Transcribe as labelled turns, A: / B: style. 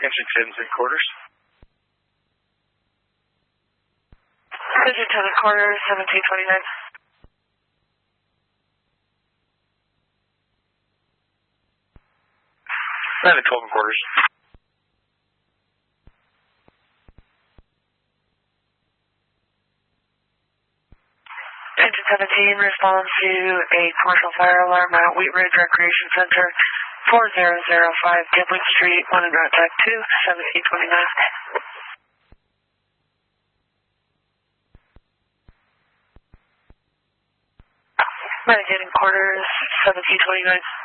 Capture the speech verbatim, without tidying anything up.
A: Kensington's in quarters.
B: Kensington in quarters, seventeen twenty-nine.
A: nine and twelve in quarters.
B: Engine seventeen responds to a commercial fire alarm at Wheat Ridge Recreation Center, four zero zero five Gibling Street, one in route deck two, seventeen twenty-nine. Medicating quarters, seventeen twenty-nine.